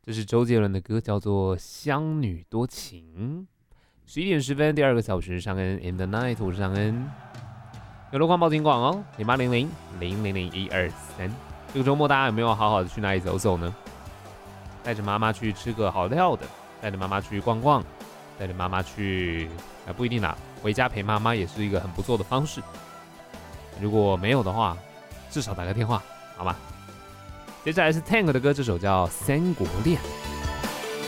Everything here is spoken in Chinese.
这是周杰伦的歌，叫做《乡女多情》。11:10，第2个小时，尚恩 in the night， 我是尚恩。有路况报警广哦，0800-000-123。这个周末大家有没有好好的去哪里走走呢？带着妈妈去吃个好料的，带着妈妈去逛逛，带着妈妈去，不一定啦，回家陪妈妈也是一个很不错的方式。如果没有的话，至少打个电话，好吗？接下来是 Tank 的歌，这首叫《三国恋》。